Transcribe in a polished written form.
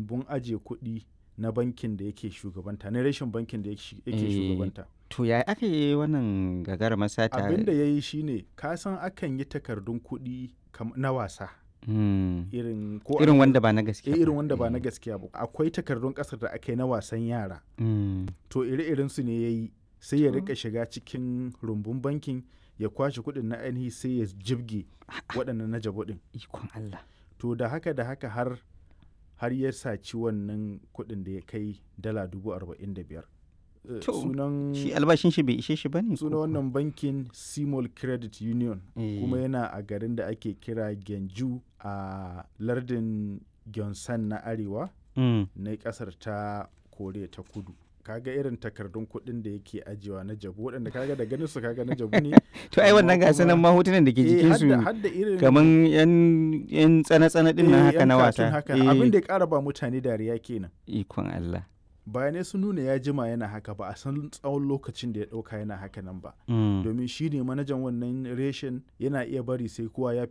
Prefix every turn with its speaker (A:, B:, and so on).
A: rumbun ajiye kuɗi na bankin da yake shugabanta, na rashin bankin da yake shugabanta.
B: To ya aka yi wannan gagarumar sata?
A: Abin da ya yi shine, ka san akan yi takardun kuɗi na wasa. Irin
B: wanda ba na gaskiya ba.
A: Irin wanda ba na gaskiya ba. Akwai takardun ƙasar da aka yi na wasan yara. To ire-iren su ne ya yi, sai ya rika shiga cikin rumbun bankin ya kwashe kuɗin na ainihi sai ya jibge waɗannan na jabu ɗin.
B: Ikon Allah.
A: To da haka har ya saci wannan kuɗin da ya kai dala 45,000.
B: Shi albashin shi bai ishe shi ba ne?
A: Sunan wannan bankin Simol Credit Union, kuma yana a garin da ake kira Genju a lardin Gyeongsang na arewa na ƙasar ta Koriya ta Kudu. Kaga irin takardun kuɗin da yake ajiyewa na jabu, waɗanda kaga da ganin su kaga na jabu ne.
B: To ai wannan gasa nan mahotunan da ke jikin su kaman yan tsana-tsana din nan haka na wasa.
A: Abin da ya ƙara ba mutane dariya kenan.
B: Ikon Allah.
A: Bayanai sun nuna ya jima yana haka, ba a san tsawon lokacin da ya ɗauka yana haka nan ba. Domin shi ne manajan wannan reshen, yana iya bari sai kowa ya